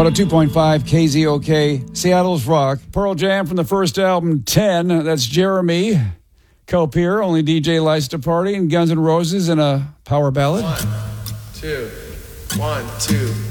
102.5 KZOK, Seattle's Rock. Pearl Jam from the first album, 10. That's Jeremy Copier, Only DJ Lights to Party, and Guns N' Roses in a power ballad. 1, 2, 1, 2.